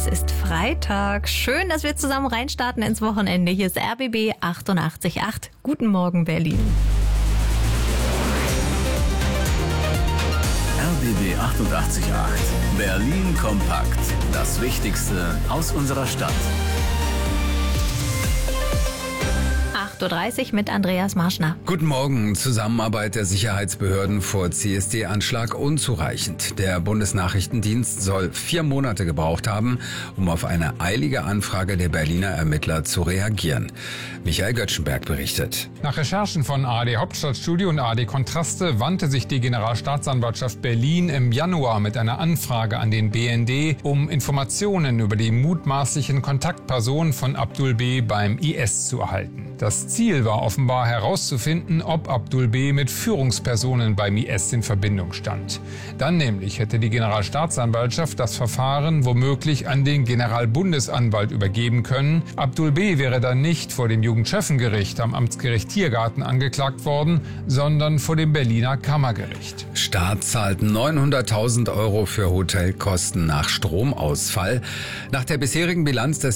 Es ist Freitag. Schön, dass wir zusammen reinstarten ins Wochenende. Hier ist RBB 88.8. Guten Morgen, Berlin. RBB 88.8. Berlin kompakt. Das Wichtigste aus unserer Stadt. 8.30 Uhr mit Andreas Marschner. Guten Morgen. Zusammenarbeit der Sicherheitsbehörden vor CSD-Anschlag unzureichend. Der Bundesnachrichtendienst soll 4 Monate gebraucht haben, um auf eine eilige Anfrage der Berliner Ermittler zu reagieren. Michael Göttschenberg berichtet. Nach Recherchen von ARD Hauptstadtstudio und ARD Kontraste wandte sich die Generalstaatsanwaltschaft Berlin im Januar mit einer Anfrage an den BND, um Informationen über die mutmaßlichen Kontaktpersonen von Abdul B. beim IS zu erhalten. Das Ziel war offenbar herauszufinden, ob Abdul B. mit Führungspersonen beim IS in Verbindung stand. Dann nämlich hätte die Generalstaatsanwaltschaft das Verfahren womöglich an den Generalbundesanwalt übergeben können. Abdul B. wäre dann nicht vor dem Jugendschöffengericht am Amtsgericht Tiergarten angeklagt worden, sondern vor dem Berliner Kammergericht. Staat zahlt 900.000 € für Hotelkosten nach Stromausfall. Nach der bisherigen Bilanz des